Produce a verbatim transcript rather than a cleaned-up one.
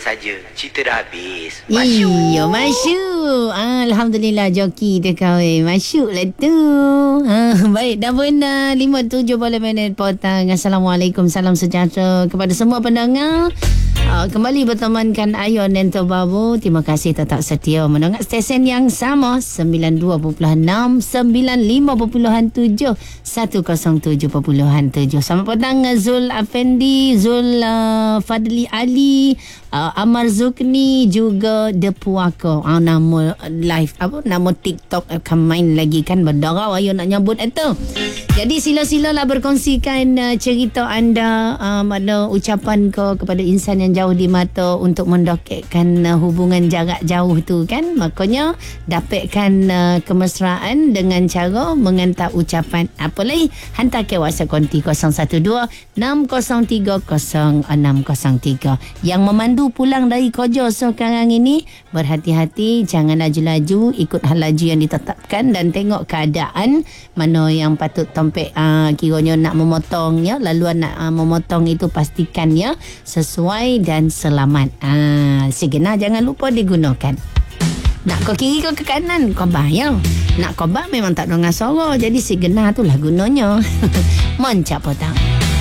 saja. Cerita dah habis. Iya, masyuk. Ah, Alhamdulillah joki dia kahwin. Masyuk lah tu. Ah, baik, dah pun uh, lima tujuh puluh minit petang. Assalamualaikum, salam sejahtera kepada semua pendengar. Uh, kembali bertemankan Ayon dan Tobabu. Terima kasih tetap setia mendengar stesen yang sama sembilan dua perpuluhan enam, sembilan lima perpuluhan tujuh, seratus tujuh perpuluhan tujuh. Selamat petang Zul Afendi, Zul uh, Fadli Ali, uh, Amar Zukni, juga Depuaka. Uh, nama live apa nama TikTok akan main lagi kan, berdarah Ayon nak nyambut itu. Jadi sila-silalah berkongsikan uh, cerita anda, um, ada ucapan ke kepada insan yang jauh di mata untuk mendoketkan uh, hubungan jarak jauh tu kan. Makanya dapatkan uh, kemesraan dengan cara menghantar ucapan. Apa lagi? Hantar ke WhatsApp konti kosong satu dua enam kosong tiga kosong enam kosong tiga. Yang memandu pulang dari kerja sekarang ini, berhati-hati, jangan laju-laju, ikut hal laju yang ditetapkan dan tengok keadaan mana yang patut tompek uh, kiranya nak memotong ya, laluan nak uh, memotong itu pastikan ya sesuai dan selamat. Ah, segenap jangan lupa digunakan. Nak ke kiri ke ke kanan, kobah ya. Nak kobah memang tak dengar suara, jadi segenap tu lah gunanya. Moncak petang.